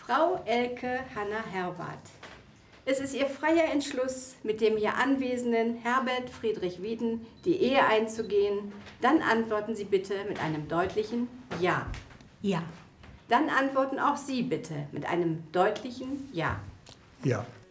Frau Elke Hanna Herwarth. Es ist Ihr freier Entschluss, mit dem hier anwesenden Herbert Friedrich Wieden die Ehe einzugehen. Dann antworten Sie bitte mit einem deutlichen Ja. Ja. Dann antworten auch Sie bitte mit einem deutlichen Ja. Ja.